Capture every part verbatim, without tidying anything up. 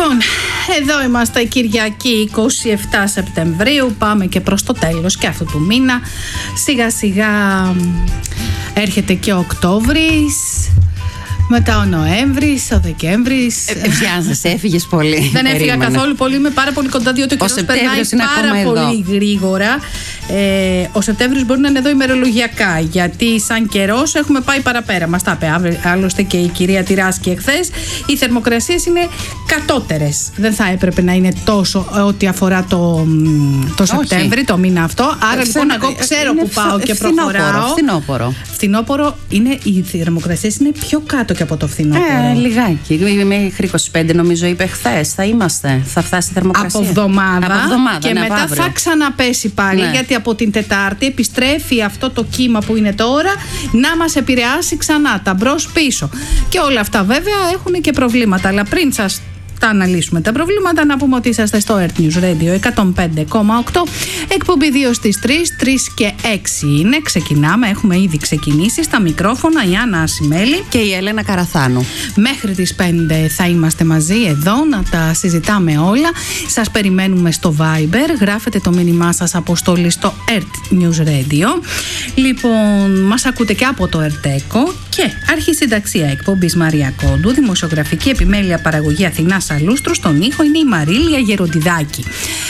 Λοιπόν, εδώ είμαστε Κυριακή εικοστή εβδόμη Σεπτεμβρίου. Πάμε και προς το τέλος και αυτού του μήνα. Σιγά σιγά έρχεται και ο Οκτώβρης. Μετά ο Νοέμβρης, ο Δεκέμβρης. Ε, Βιάζεσαι, έφυγες πολύ. Δεν έφυγα καθόλου πολύ, είμαι πάρα πολύ κοντά, διότι ο καιρός περνάει πάρα πολύ γρήγορα. Ε, ο Σεπτέμβρης μπορεί να είναι εδώ ημερολογιακά, γιατί σαν καιρός έχουμε πάει παραπέρα. Μας τα είπε άλλωστε και η κυρία Τυράσκη εχθές. Οι θερμοκρασίες είναι κατώτερες. Δεν θα έπρεπε να είναι τόσο ό,τι αφορά το, το Σεπτέμβρη, το μήνα αυτό. Άρα ε, λοιπόν, εγώ ξέρω που πάω και προχωράω. Φθινόπορο. Φθινόπορο είναι, οι θερμοκρασίες είναι πιο κάτω και από το φθινόπορο. Ε, λιγάκι. Μέχρι είκοσι πέντε νομίζω είπε χθες. Θα είμαστε. Θα φτάσει η θερμοκρασία. Από εβδομάδα. Από εβδομάδα και ναι, μετά αύριο. θα ξαναπέσει πάλι. Ναι. Γιατί από την Τετάρτη επιστρέφει αυτό το κύμα που είναι τώρα να μας επηρεάσει ξανά. Τα μπρος πίσω. Και όλα αυτά βέβαια έχουν και προβλήματα. Αλλά πριν σας τα αναλύσουμε τα προβλήματα, να πούμε ότι είσαστε στο Earth News Radio εκατόν πέντε κόμμα οκτώ. Εκπομπή δύο στις τρεις, τρεις και έξι είναι. Ξεκινάμε, έχουμε ήδη ξεκινήσει. Στα μικρόφωνα η Άννα Ασημέλη και η Έλενα Καραθάνου. Μέχρι τις πέντε θα είμαστε μαζί εδώ να τα συζητάμε όλα. Σας περιμένουμε στο Viber. Γράφετε το μήνυμά σας αποστολή στο Earth News Radio. Λοιπόν, μας ακούτε και από το Ερτέκο. Και αρχισυνταξία εκπομπής Μαρία Κόντου, δημοσιογραφική επιμέλεια παραγωγή Αθηνά Αλούστρου, στον ήχο είναι η Μαρίλια Γεροντιδάκη.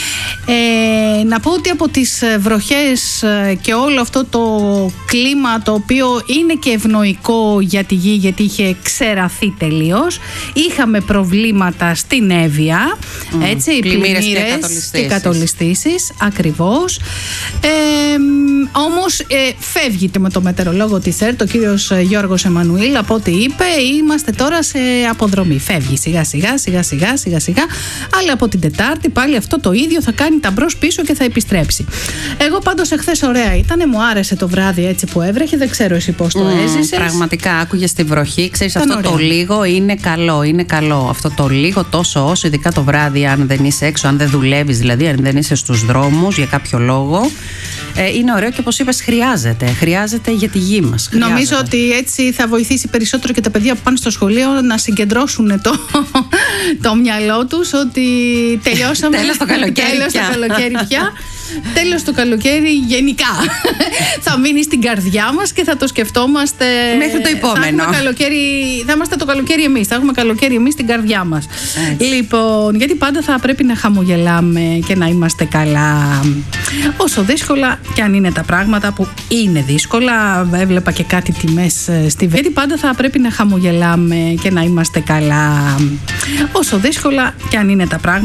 Ε, να πω ότι από τις βροχές και όλο αυτό το κλίμα το οποίο είναι και ευνοϊκό για τη γη, γιατί είχε ξεραθεί τελείως, είχαμε προβλήματα στην Εύβοια, mm, έτσι, πλημμύρες και κατολιστήσεις, ακριβώς. Ε, όμως ε, φεύγει με το μετεωρολόγο της ΕΡΤ, ο κύριος Γιώργος Εμμανουήλ, από ό,τι είπε, είμαστε τώρα σε αποδρομή. Φεύγει σιγά σιγά, σιγά σιγά, σιγά σιγά, αλλά από την Τετάρτη πάλι αυτό το ίδιο θα κάνει τα μπρος πίσω και θα επιστρέψει. Εγώ πάντως εχθές ωραία ήταν, μου άρεσε το βράδυ έτσι που έβρεχε, δεν ξέρω εσύ πώς το mm, έζησες. Πραγματικά άκουγες τη βροχή, ξέρεις, αυτό ωραία. Το λίγο είναι καλό, είναι καλό. Αυτό το λίγο τόσο όσο, ειδικά το βράδυ, αν δεν είσαι έξω, αν δεν δουλεύεις, δηλαδή αν δεν είσαι στους δρόμους για κάποιο λόγο. Ε, είναι ωραίο και όπως είπες χρειάζεται, χρειάζεται για τη γη μας. Χρειάζεται. Νομίζω ότι έτσι θα βοηθήσει περισσότερο και τα παιδιά που πάνε στο σχολείο να συγκεντρώσουν το, το μυαλό τους ότι τελειώσαμε. Τέλος το καλοκαίρι Τέλος πια. το καλοκαίρι πια. Τέλος το καλοκαίρι γενικά. Θα μείνει στην καρδιά μας και θα το σκεφτόμαστε. Μέχρι το επόμενο. Θα, καλοκαίρι, θα είμαστε το καλοκαίρι εμείς. Θα έχουμε καλοκαίρι εμείς στην καρδιά μας. Έτσι. Λοιπόν, γιατί πάντα θα πρέπει να χαμογελάμε και να είμαστε καλά. Όσο δύσκολα και αν είναι τα πράγματα, που είναι δύσκολα. Έβλεπα και κάτι τιμές στη Β. Γιατί πάντα θα πρέπει να χαμογελάμε και να είμαστε καλά. Όσο δύσκολα και αν είναι τα πράγματα.